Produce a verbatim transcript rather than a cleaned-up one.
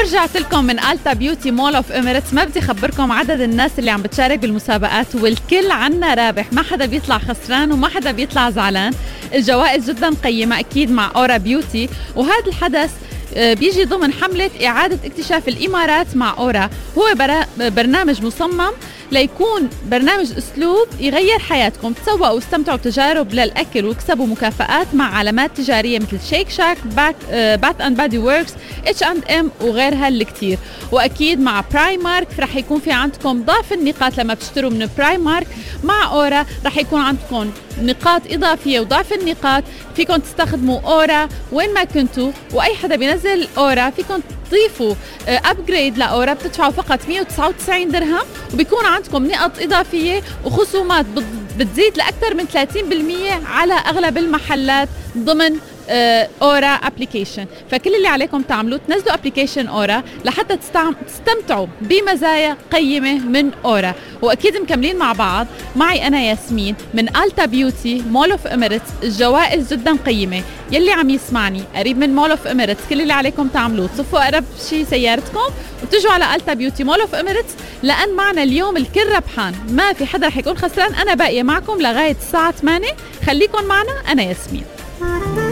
ورجعت لكم من ألتا بيوتي مول اوف إميريتس. ما بدي خبركم عدد الناس اللي عم بتشارك بالمسابقات، والكل عنا رابح، ما حدا بيطلع خسران وما حدا بيطلع زعلان. الجوائز جدا قيمة أكيد مع أورا بيوتي، وهذا الحدث بيجي ضمن حملة إعادة اكتشاف الإمارات مع أورا. هو برنامج مصمم ليكون برنامج أسلوب يغير حياتكم، تسوقوا واستمتعوا بتجارب للأكل واكسبوا مكافآت مع علامات تجارية مثل شيك شاك، باك باث أند بادي ووركس، اتش أند ام وغيرها اللي كتير. وأكيد مع برايمارك رح يكون في عندكم ضعف النقاط لما بتشتروا من برايمارك. مع أورا رح يكون عندكم نقاط إضافية وضعف النقاط، فيكم تستخدموا أورا وين ما كنتوا، وأي حدا بينزل أورا فيكم تضيفوا أبجريد لأورا، بتدفعوا فقط مية وتسعة وتسعين درهم وبيكون عندكم نقط إضافية وخصومات بتزيد لأكثر من ثلاثين بالمية على أغلب المحلات ضمن أورا أبليكيشن. فكل اللي عليكم تعملوا تنزلوا أبليكيشن أورا لحتى تستمتعوا بمزايا قيمة من أورا. وأكيد مكملين مع بعض، معي أنا ياسمين من ألتا بيوتي مول اوف إميريتس. الجوائز جدا قيمة. يلي عم يسمعني قريب من مول اوف إميريتس، كل اللي عليكم تعملوه تصفوا أقرب شي سيارتكم وتجوا على ألتا بيوتي مول اوف إميريتس، لأن معنا اليوم الكل ربحان، ما في حدا رح يكون خسران. أنا باقية معكم لغاية الساعة ثمانية، خليكم معنا. أنا ياسمين.